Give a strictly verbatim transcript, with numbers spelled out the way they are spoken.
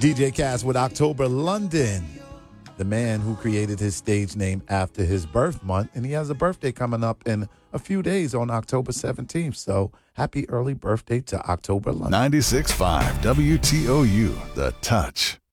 D J Cass with October London, the man who created his stage name after his birth month. And he has a birthday coming up in a few days on October seventeenth. So happy early birthday to October London. ninety-six point five W T O U, The Touch.